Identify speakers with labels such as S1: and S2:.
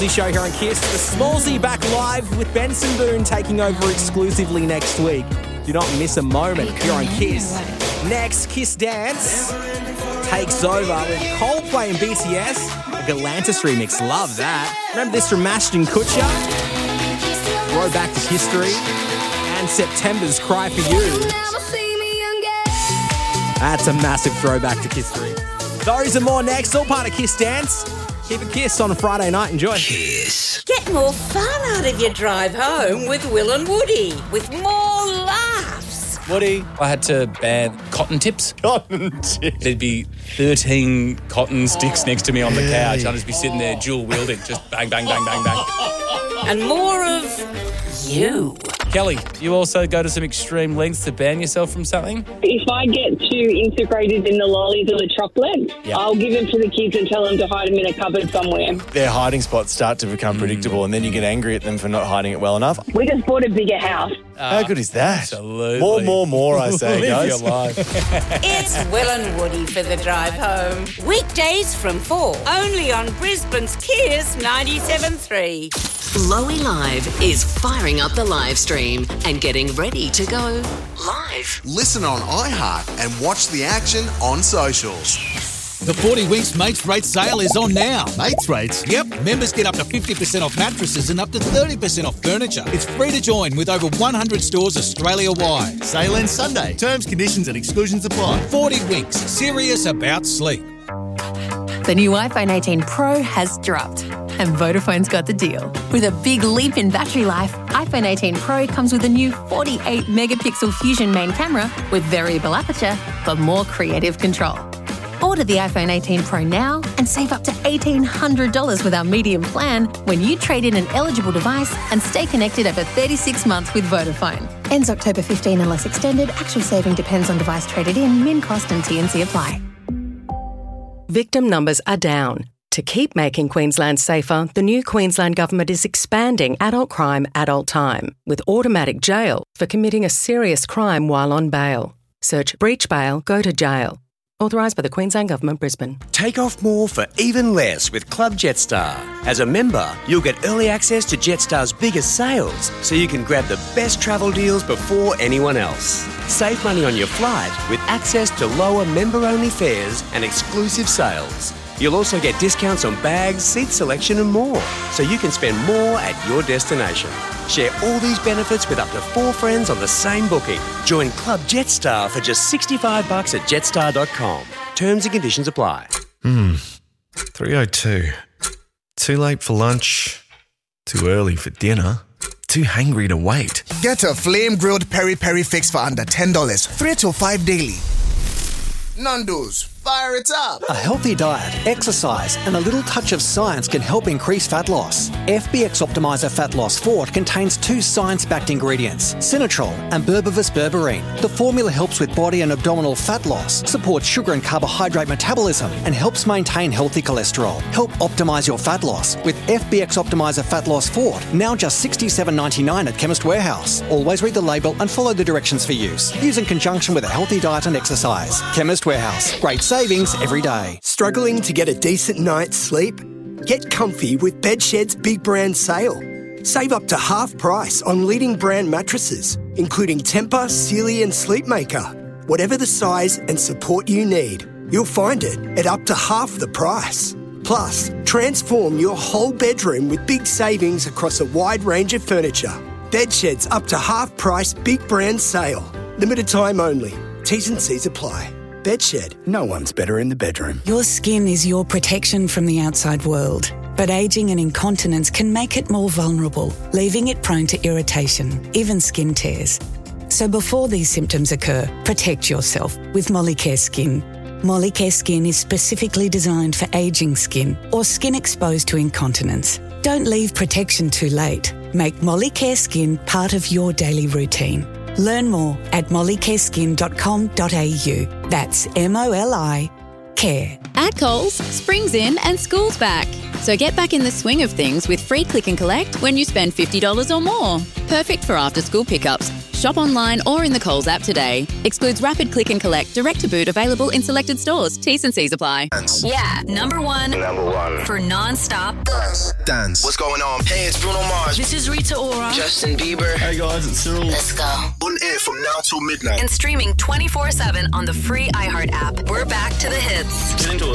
S1: The show here on Kiss. The Smallsy back live with Benson Boone taking over exclusively next week. Do not miss a moment here on Kiss. Next, Kiss Dance takes over with Coldplay and BTS. A Galantis remix. Love that. Remember this from Ashton Kutcher? Throwback to history. And September's Cry For You. That's a massive throwback to history. Those and more next. All part of Kiss Dance. Keep it Kiss on a Friday night. Enjoy.
S2: Kiss.
S3: Get more fun out of your drive home with Will and Woody, with more laughs.
S4: Woody, I had to ban cotton tips.
S5: Cotton tips.
S4: There'd be 13 cotton sticks next to me on the couch. I'd just be sitting there dual wielding, just bang, bang, bang, bang, bang.
S3: And more of you.
S4: Kelly, you also go to some extreme lengths to ban yourself from something?
S6: If I get too integrated in the lollies or the chocolates, I'll give them to the kids and tell them to hide them in a cupboard somewhere.
S5: Their hiding spots start to become predictable, and then you get angry at them for not hiding it well enough.
S6: We just bought a bigger house.
S5: How good is that?
S4: Absolutely.
S5: More, I say,
S4: Live
S5: guys.
S4: your life.
S3: It's Will and Woody for the drive home. Weekdays from 4, only on Brisbane's Kiss 97.3.
S2: Lowy Live is firing up the live stream and getting ready to go live.
S7: Listen on iHeart and watch the action on socials.
S8: The 40 Winks Mates Rate sale is on now. Mates Rates? Yep. Members get up to 50% off mattresses and up to 30% off furniture. It's free to join with over 100 stores Australia-wide.
S9: Sale ends Sunday. Terms, conditions and exclusions apply.
S8: 40 Winks. Serious about sleep.
S10: The new iPhone 18 Pro has dropped, and Vodafone's got the deal. With a big leap in battery life, iPhone 18 Pro comes with a new 48-megapixel Fusion main camera with variable aperture for more creative control. Order the iPhone 18 Pro now and save up to $1,800 with our medium plan when you trade in an eligible device and stay connected over 36 months with Vodafone. Ends October 15 unless extended. Actual saving depends on device traded in. Min cost and T&C apply.
S11: Victim numbers are down. To keep making Queensland safer, the new Queensland Government is expanding adult crime, adult time, with automatic jail for committing a serious crime while on bail. Search breach bail, go to jail. Authorised by the Queensland Government, Brisbane.
S12: Take off more for even less with Club Jetstar. As a member, you'll get early access to Jetstar's biggest sales, so you can grab the best travel deals before anyone else. Save money on your flight with access to lower member-only fares and exclusive sales. You'll also get discounts on bags, seat selection and more, so you can spend more at your destination. Share all these benefits with up to 4 friends on the same booking. Join Club Jetstar for just $65 at jetstar.com. Terms and conditions apply.
S13: 3:02. Too late for lunch. Too early for dinner. Too hangry to wait.
S14: Get a flame-grilled peri-peri fix for under $10, 3 till 5 daily. Nando's, fire it up!
S15: A healthy diet, exercise, and a little touch of science can help increase fat loss. FBX Optimizer Fat Loss Fort contains 2 science-backed ingredients, Sinatrol and Berberis berberine. The formula helps with body and abdominal fat loss, supports sugar and carbohydrate metabolism, and helps maintain healthy cholesterol. Help optimize your fat loss with FBX Optimizer Fat Loss Fort, now just $67.99 at Chemist Warehouse. Always read the label and follow the directions for use. Use in conjunction with a healthy diet and exercise. Chemist Warehouse. Great savings every day.
S16: Struggling to get a decent night's sleep? Get comfy with Bedshed's Big Brand Sale. Save up to half price on leading brand mattresses, including Tempur, Sealy and Sleepmaker. Whatever the size and support you need, you'll find it at up to half the price. Plus, transform your whole bedroom with big savings across a wide range of furniture. Bedshed's up to half price Big Brand Sale. Limited time only. T's and C's apply. Bedshed, no one's better in the bedroom.
S17: Your skin is your protection from the outside world, but ageing and incontinence can make it more vulnerable, leaving it prone to irritation, even skin tears. So before these symptoms occur, protect yourself with Molicare Skin. Molicare Skin is specifically designed for ageing skin or skin exposed to incontinence. Don't leave protection too late. Make Molicare Skin part of your daily routine. Learn more at mollycareskin.com.au. That's MOLI Care.
S18: At Coles, spring's in and school's back. So get back in the swing of things with free click and collect when you spend $50 or more. Perfect for after-school pickups. Shop online or in the Coles app today. Excludes rapid click and collect, direct to boot, available in selected stores. T's and C's apply.
S19: Yeah, number one for non-stop
S9: Dance. What's going on? Hey, it's Bruno Mars.
S19: This is Rita Ora.
S9: Justin Bieber. Hey guys, it's Cyril.
S19: Let's go.
S9: On air from now till midnight.
S19: And streaming 24/7 on the free iHeart app. We're back to the hits.
S9: Get into it.